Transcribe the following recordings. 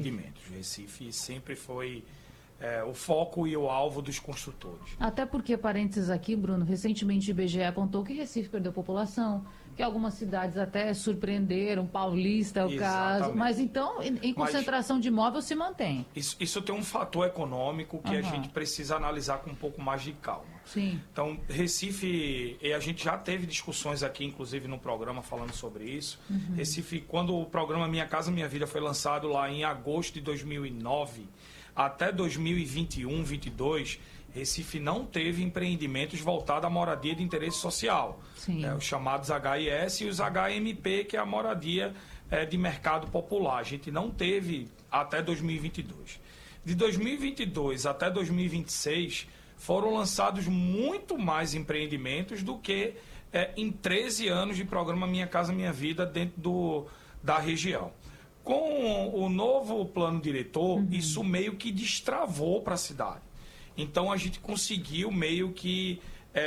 empreendimentos. Recife sempre foi o foco e o alvo dos construtores. Até porque, parênteses aqui, Bruno, recentemente o IBGE apontou que Recife perdeu população, que algumas cidades até surpreenderam, Paulista é o caso, mas então, em concentração de imóvel se mantém. Isso tem um fator econômico que a gente precisa analisar com um pouco mais de calma. Sim. Então, Recife, e a gente já teve discussões aqui, inclusive no programa, falando sobre isso. Recife, quando o programa Minha Casa Minha Vida foi lançado lá em agosto de 2009, até 2021, 2022, Recife não teve empreendimentos voltados à moradia de interesse social. Os chamados HIS e os HMP, que é a moradia de mercado popular. A gente não teve até 2022. De 2022 até 2026, foram lançados muito mais empreendimentos do que em 13 anos de programa Minha Casa Minha Vida dentro da região. Com o novo plano diretor, isso meio que destravou para a cidade. Então, a gente conseguiu meio que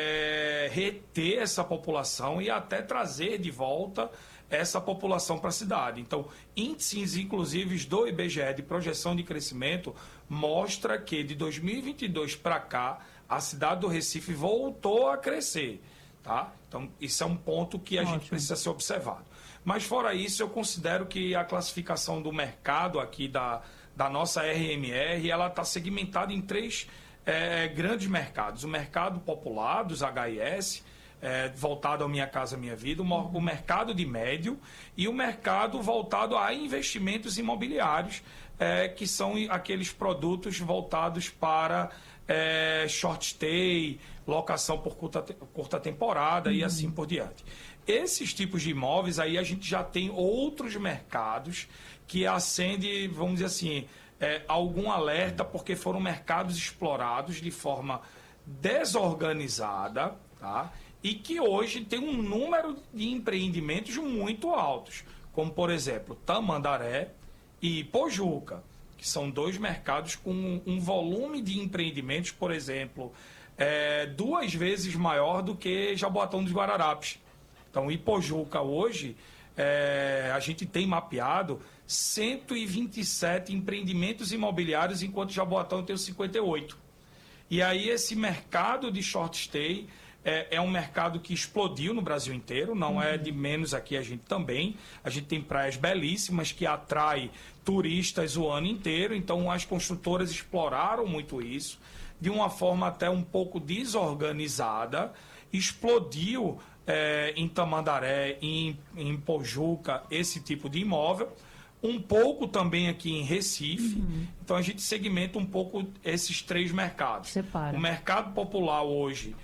reter essa população e até trazer de volta essa população para a cidade. Então, índices, inclusive, do IBGE de projeção de crescimento mostra que de 2022 para cá, a cidade do Recife voltou a crescer. Tá? Então, isso é um ponto que a gente precisa ser observado. Mas, fora isso, eu considero que a classificação do mercado aqui da nossa RMR, ela está segmentada em três grandes mercados. O mercado popular, dos HIS, voltado ao Minha Casa Minha Vida, o mercado de médio e o mercado voltado a investimentos imobiliários, que são aqueles produtos voltados para short stay, locação por curta temporada e assim por diante. Esses tipos de imóveis, aí a gente já tem outros mercados que acendem, vamos dizer assim, algum alerta, porque foram mercados explorados de forma desorganizada, tá? E que hoje tem um número de empreendimentos muito altos, como, por exemplo, Tamandaré e Pojuca, que são dois mercados com um volume de empreendimentos, por exemplo, 2 vezes maior do que Jaboatão dos Guararapes. Então, Ipojuca hoje, a gente tem mapeado 127 empreendimentos imobiliários, enquanto Jaboatão tem 58. E aí esse mercado de short stay é um mercado que explodiu no Brasil inteiro, não é de menos aqui a gente também. A gente tem praias belíssimas que atraem turistas o ano inteiro, então as construtoras exploraram muito isso, de uma forma até um pouco desorganizada, explodiu em Tamandaré, em Pojuca, esse tipo de imóvel, um pouco também aqui em Recife. Então a gente segmenta um pouco esses três mercados. Separa. O mercado popular hoje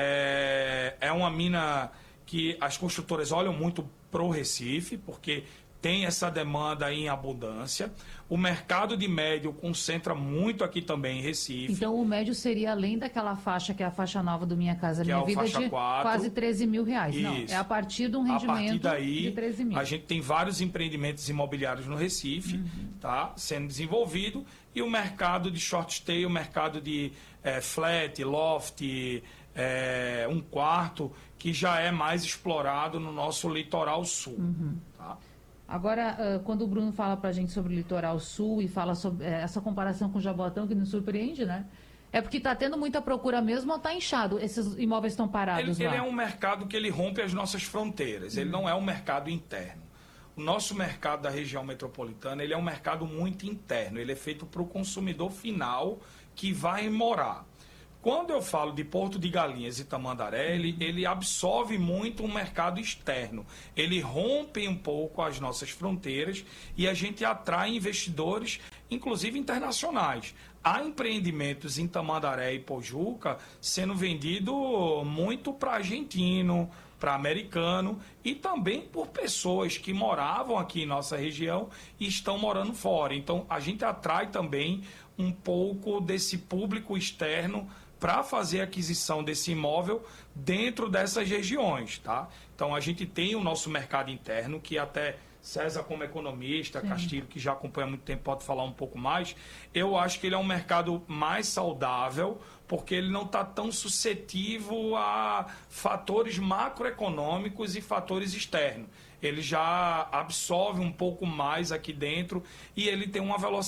é uma mina que as construtoras olham muito para o Recife, porque tem essa demanda em abundância. O mercado de médio concentra muito aqui também em Recife. Então, o médio seria além daquela faixa, que é a faixa nova do Minha Casa Minha Vida, de 4, quase 13 mil reais. Isso. Não, é a partir de um rendimento de 13 mil. A gente tem vários empreendimentos imobiliários no Recife, tá, sendo desenvolvido, e o mercado de short stay, o mercado de flat, loft, um quarto, que já é mais explorado no nosso litoral sul. Tá? Agora, quando o Bruno fala para a gente sobre o litoral sul e fala sobre essa comparação com o Jaboatão, que nos surpreende, né? É porque está tendo muita procura mesmo ou está inchado? Esses imóveis estão parados lá? Ele é um mercado que ele rompe as nossas fronteiras. Ele não é um mercado interno. O nosso mercado da região metropolitana, ele é um mercado muito interno. Ele é feito para o consumidor final que vai morar. Quando eu falo de Porto de Galinhas e Tamandaré, ele absorve muito um mercado externo. Ele rompe um pouco as nossas fronteiras e a gente atrai investidores, inclusive internacionais. Há empreendimentos em Tamandaré e Pojuca sendo vendido muito para argentino, para americano e também por pessoas que moravam aqui em nossa região e estão morando fora. Então, a gente atrai também um pouco desse público externo para fazer a aquisição desse imóvel dentro dessas regiões, tá? Então, a gente tem o nosso mercado interno, que até César, como economista, Castilho, que já acompanha há muito tempo, pode falar um pouco mais. Eu acho que ele é um mercado mais saudável, porque ele não está tão suscetível a fatores macroeconômicos e fatores externos. Ele já absorve um pouco mais aqui dentro e ele tem uma velocidade